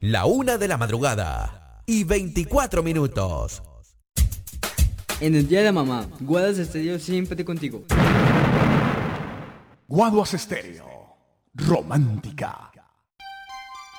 1:24. En el Día de la Mamá, Guadas Estéreo siempre contigo. Guaduas Estéreo, romántica.